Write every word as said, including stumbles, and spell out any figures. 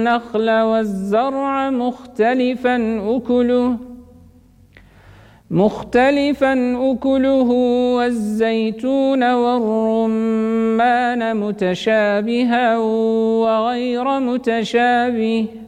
النخل والزرع مختلفا أكله مختلفا أكله والزيتون والرمان متشابها وغير متشابه